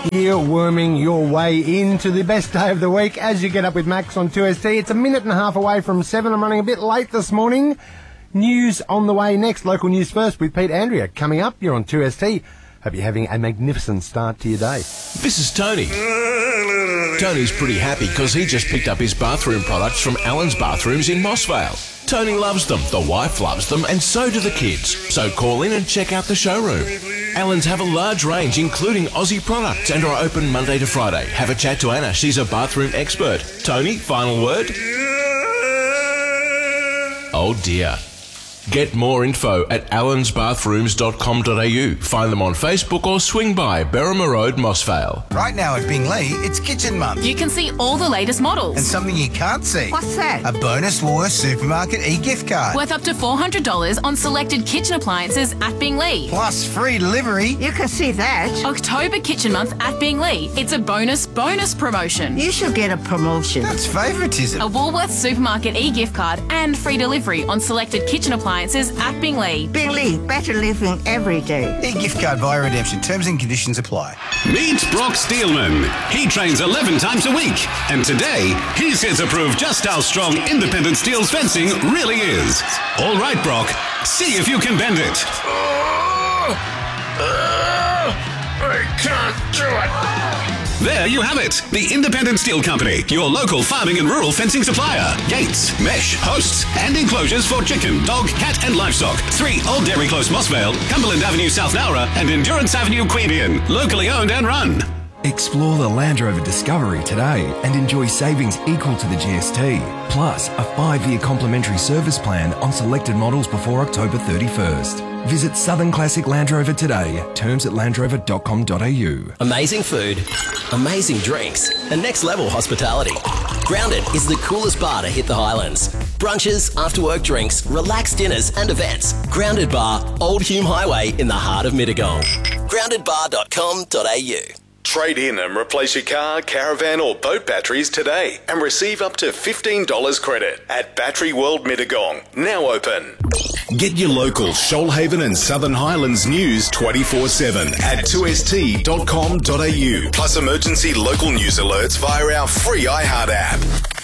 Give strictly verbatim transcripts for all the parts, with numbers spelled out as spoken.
You're worming your way into the best day of the week as you get up with Max on two S T. It's a minute and a half away from seven. I'm running a bit late this morning. News on the way next. Local news first with Pete Andrea. Coming up, you're on two S T. Hope you're having a magnificent start to your day. This is Tony. Tony's pretty happy because he just picked up his bathroom products from Allen's Bathrooms in Mossvale. Tony loves them, the wife loves them, and so do the kids. So call in and check out the showroom. Allen's have a large range, including Aussie products, and are open Monday to Friday. Have a chat to Anna. She's a bathroom expert. Tony, final word? Oh dear. Get more info at allens bathrooms dot com dot a u. Find them on Facebook or swing by Berrima Road, Mossvale. Right now at Bingley, it's Kitchen Month. You can see all the latest models. And something you can't see. What's that? A bonus Woolworths Supermarket e-gift card. Worth up to four hundred dollars on selected kitchen appliances at Bingley. Plus free delivery. You can see that. October Kitchen Month at Bingley. It's a bonus bonus promotion. You should get a promotion. That's favouritism. A Woolworths Supermarket e-gift card and free delivery on selected kitchen appliances at Bingley. Bingley, better living every day. E-gift card via redemption. Terms and conditions apply. Meet Brock Steelman. He trains eleven times a week. And today, he's here to prove just how strong Independent Steel's fencing really is. All right, Brock. See if you can bend it. Oh, uh, I can't do it. There you have it. The Independent Steel Company, your local farming and rural fencing supplier. Gates, mesh, posts, and enclosures for chicken, dog, cat, and livestock. Three Old Dairy Close, Mossvale, Cumberland Avenue, South Nowra, and Endurance Avenue, Queanbeyan. Locally owned and run. Explore the Land Rover Discovery today and enjoy savings equal to the G S T. Plus, a five-year complimentary service plan on selected models before October thirty-first. Visit Southern Classic Land Rover today. Terms at land rover dot com dot a u. Amazing food, amazing drinks, and next level hospitality. Grounded is the coolest bar to hit the Highlands. Brunches, after-work drinks, relaxed dinners and events. Grounded Bar, Old Hume Highway in the heart of Mittagong. grounded bar dot com dot a u. Trade in and replace your car, caravan or boat batteries today and receive up to fifteen dollars credit at Battery World Mittagong, now open. Get your local Shoalhaven and Southern Highlands news twenty-four seven at two s t dot com dot a u. Plus emergency local news alerts via our free iHeart app.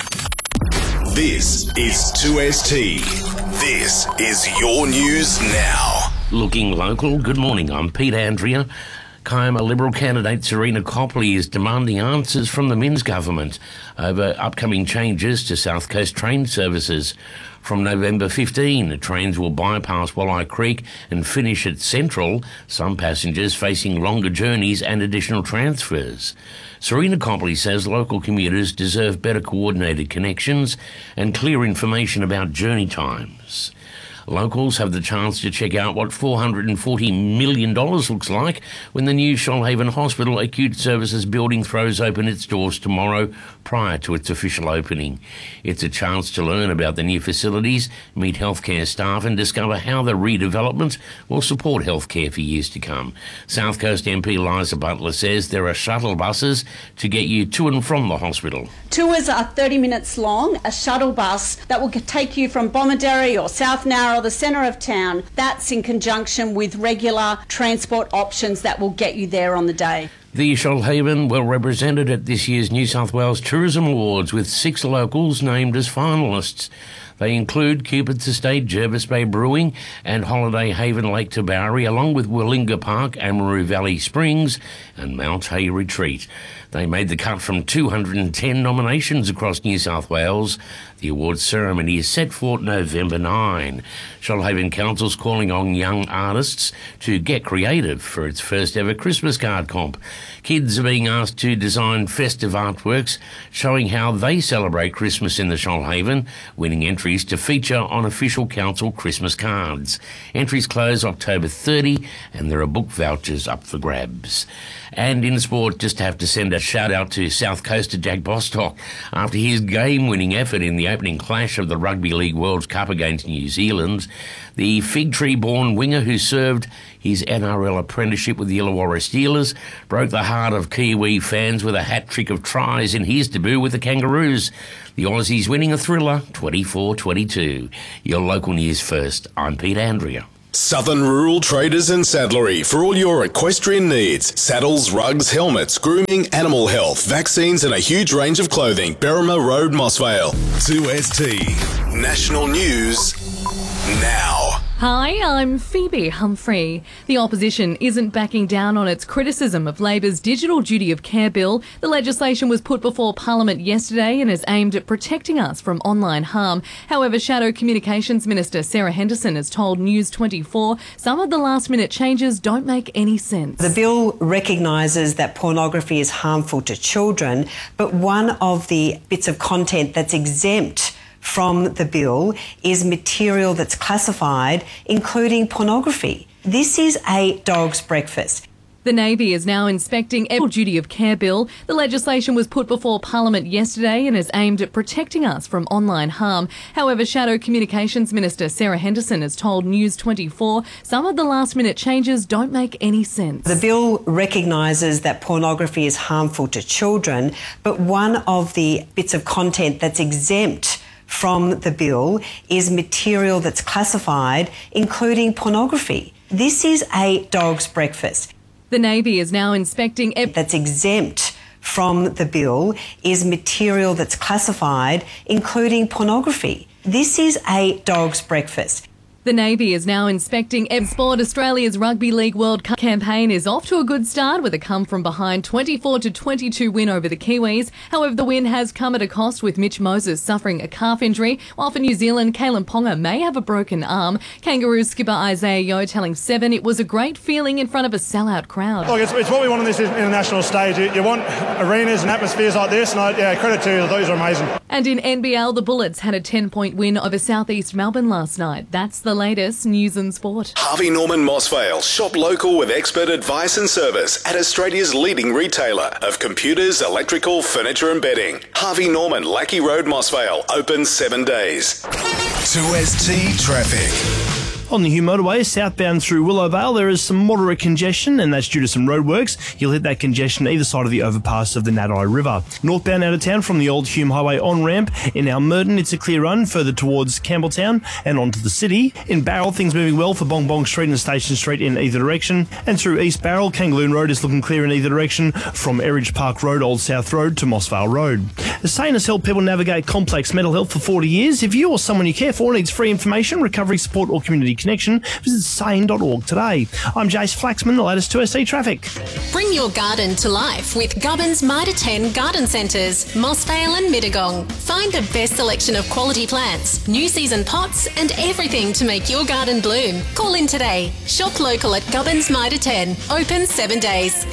This is two S T. This is your news now. Looking local, good morning, I'm Pete Andrea. Kiama Liberal candidate Serena Copley is demanding answers from the Minns government over upcoming changes to South Coast train services. From November fifteenth, trains will bypass Walleye Creek and finish at Central, some passengers facing longer journeys and additional transfers. Serena Copley says local commuters deserve better coordinated connections and clear information about journey times. Locals have the chance to check out what four hundred forty million dollars looks like when the new Shoalhaven Hospital Acute Services building throws open its doors tomorrow prior to its official opening. It's a chance to learn about the new facilities, meet healthcare staff and discover how the redevelopment will support healthcare for years to come. South Coast M P Liza Butler says there are shuttle buses to get you to and from the hospital. Tours are thirty minutes long, a shuttle bus that will take you from Bomaderry or South Nowra or the centre of town. That's in conjunction with regular transport options that will get you there on the day. The Shoalhaven were represented at this year's New South Wales Tourism Awards with six locals named as finalists. They include Cupid's Estate, Jervis Bay Brewing and Holiday Haven Lake Tabourie, along with Willinga Park, Amaroo Valley Springs and Mount Hay Retreat. They made the cut from two hundred ten nominations across New South Wales. The awards ceremony is set for November ninth. Shoalhaven Council's calling on young artists to get creative for its first ever Christmas card comp. Kids are being asked to design festive artworks showing how they celebrate Christmas in the Shoalhaven, winning entries to feature on official council Christmas cards. Entries close October thirtieth and there are book vouchers up for grabs. And in sport, just have to send a shout out to South Coaster Jack Bostock after his game-winning effort in the opening clash of the Rugby League World Cup against New Zealand. The Fig Tree-born winger who served his N R L apprenticeship with the Illawarra Steelers broke the heart of Kiwi fans with a hat-trick of tries in his debut with the Kangaroos. The Aussies winning a thriller, twenty-four twenty-two. Your local news first. I'm Pete Andrea. Southern Rural Traders and Saddlery for all your equestrian needs. Saddles, rugs, helmets, grooming, animal health, vaccines and a huge range of clothing. Berrima Road, Mossvale. two S T. National News now. Hi, I'm Phoebe Humphrey. The opposition isn't backing down on its criticism of Labor's Digital Duty of Care bill. The legislation was put before Parliament yesterday and is aimed at protecting us from online harm. However, Shadow Communications Minister Sarah Henderson has told News twenty-four some of the last-minute changes don't make any sense. The bill recognises that pornography is harmful to children, but one of the bits of content that's exempt from the bill is material that's classified, including pornography. This is a dog's breakfast. The Navy is now inspecting the Duty of Care bill. The legislation was put before Parliament yesterday and is aimed at protecting us from online harm. However, Shadow Communications Minister Sarah Henderson has told News twenty-four some of the last-minute changes don't make any sense. The bill recognises that pornography is harmful to children, but one of the bits of content that's exempt from the bill is material that's classified, including pornography. This is a dog's breakfast. The Navy is now inspecting ev- that's exempt from the bill is material that's classified, including pornography. This is a dog's breakfast. The Navy is now inspecting Sport. Australia's Rugby League World Cup campaign is off to a good start with a come-from-behind twenty-four to twenty-two win over the Kiwis. However, the win has come at a cost, with Mitch Moses suffering a calf injury, while for New Zealand, Kalen Ponga may have a broken arm. Kangaroos skipper Isaiah Yeo telling Seven it was a great feeling in front of a sellout crowd. Look, it's, it's what we want on this international stage. You, you want arenas and atmospheres like this, and I, yeah, credit to you. Those are amazing. And in N B L, the Bullets had a ten-point win over South East Melbourne last night. That's the latest news and sport. Harvey Norman Mossvale. Shop local with expert advice and service at Australia's leading retailer of computers, electrical, furniture and bedding. Harvey Norman, Lackey Road, Mossvale. Open seven days. two S T traffic. On the Hume Motorway, southbound through Willowvale, there is some moderate congestion, and that's due to some roadworks. You'll hit that congestion either side of the overpass of the Nadai River. Northbound out of town from the old Hume Highway on-ramp in Almerton, it's a clear run further towards Campbelltown and onto the city. In Barrel, things moving well for Bong Bong Street and Station Street in either direction. And through East Barrel, Kangaloo Road is looking clear in either direction from Erridge Park Road, Old South Road to Mossvale Road. The SANE has helped people navigate complex mental health for forty years. If you or someone you care for needs free information, recovery support or community connection, visit sane dot org today. I'm Jace Flaxman, the latest two S T traffic. Bring your garden to life with Gubbins Mitre ten Garden Centres, Mossvale and Mittagong. Find the best selection of quality plants, new season pots and everything to make your garden bloom. Call in today. Shop local at Gubbins Mitre ten. Open seven days.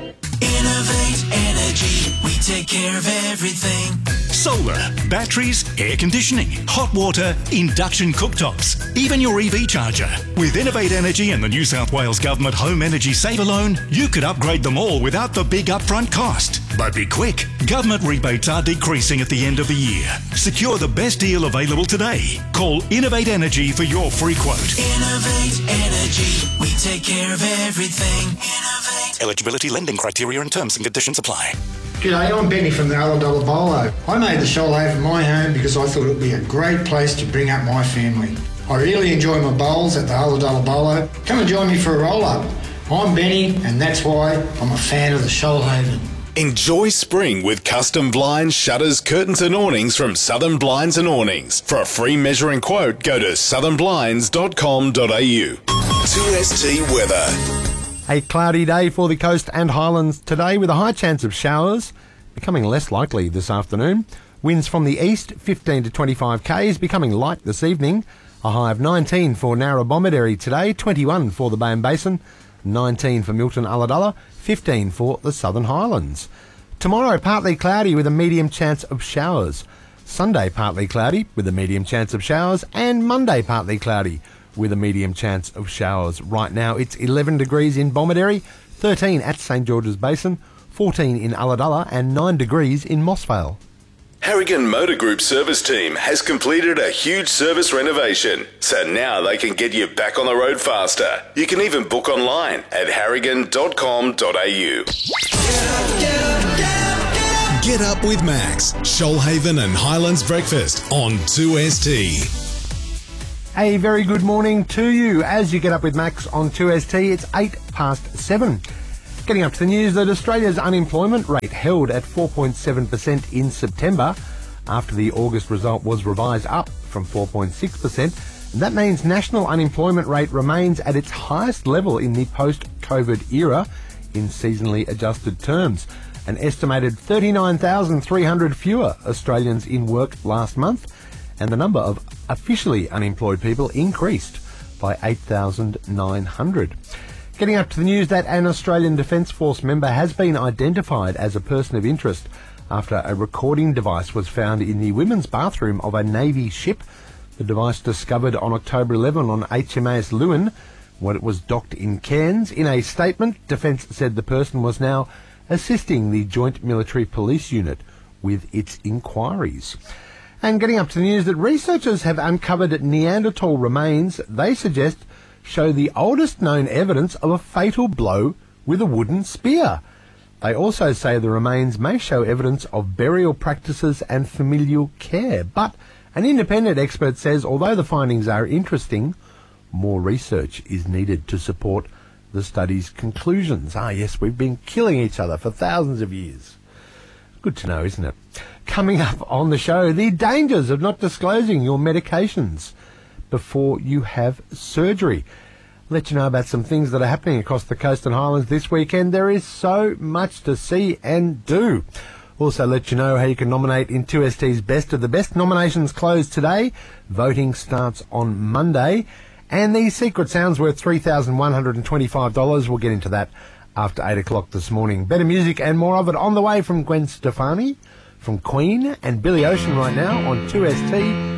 Innovate Energy. We take care of everything. Solar, batteries, air conditioning, hot water, induction cooktops, even your E V charger. With Innovate Energy and the New South Wales Government Home Energy Saver Loan, you could upgrade them all without the big upfront cost. But be quick, government rebates are decreasing at the end of the year. Secure the best deal available today. Call Innovate Energy for your free quote. Innovate Energy. We take care of everything. Innovate. Eligibility, lending criteria and terms and conditions apply. G'day, I'm Benny from the Ulladulla Bolo. I made the Shoalhaven my home because I thought it would be a great place to bring up my family. I really enjoy my bowls at the Ulladulla Bolo. Come and join me for a roll-up. I'm Benny, and that's why I'm a fan of the Shoalhaven. Enjoy spring with custom blinds, shutters, curtains and awnings from Southern Blinds and Awnings. For a free measuring quote, go to southern blinds dot com dot a u. two S T weather. A cloudy day for the coast and highlands today with a high chance of showers, becoming less likely this afternoon. Winds from the east, fifteen to twenty-five k's, becoming light this evening. A high of nineteen for Narrabomberary today, twenty-one for the Bowen Basin, nineteen for Milton Ulladulla, fifteen for the Southern Highlands. Tomorrow, partly cloudy with a medium chance of showers. Sunday, partly cloudy with a medium chance of showers. And Monday, partly cloudy with a medium chance of showers. Right now, it's eleven degrees in Bomaderry, thirteen at St George's Basin, fourteen in Ulladulla and nine degrees in Mossvale. Harrigan Motor Group service team has completed a huge service renovation, so now they can get you back on the road faster. You can even book online at harrigan dot com dot a u. Get up with Max, Shoalhaven and Highlands Breakfast on two S T. A very good morning to you as you get up with Max on two S T. It's eight past seven. Getting up to the news that Australia's unemployment rate held at four point seven percent in September after the August result was revised up from four point six percent. That means national unemployment rate remains at its highest level in the post-COVID era in seasonally adjusted terms. An estimated thirty-nine thousand three hundred fewer Australians in work last month, and the number of officially unemployed people increased by eight thousand nine hundred. Getting up to the news that an Australian Defence Force member has been identified as a person of interest after a recording device was found in the women's bathroom of a Navy ship. The device discovered on October eleventh on H M A S Lewin, when it was docked in Cairns. In a statement, Defence said the person was now assisting the Joint Military Police Unit with its inquiries. And getting up to the news that researchers have uncovered Neanderthal remains they suggest show the oldest known evidence of a fatal blow with a wooden spear. They also say the remains may show evidence of burial practices and familial care. But an independent expert says although the findings are interesting, more research is needed to support the study's conclusions. Ah, yes, we've been killing each other for thousands of years. Good to know, isn't it? Coming up on the show, the dangers of not disclosing your medications before you have surgery. Let you know about some things that are happening across the Coast and Highlands this weekend. There is so much to see and do. Also let you know how you can nominate in two S T's Best of the Best. Nominations close today. Voting starts on Monday. And the secret sound's worth three thousand one hundred twenty-five dollars. We'll get into that after eight o'clock this morning. Better music and more of it on the way from Gwen Stefani, from Queen and Billy Ocean right now on two S T.